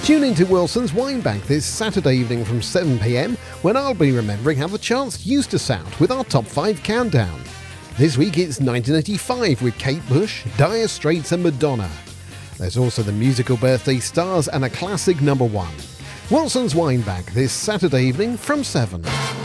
Tune in to Wilson's Wine Bank this Saturday evening from 7pm when I'll be remembering how the charts used to sound with our top 5 countdown. This week it's 1985 with Kate Bush, Dire Straits and Madonna. There's also the musical birthday stars and a classic number 1. Wilson's Wine Bank this Saturday evening from 7.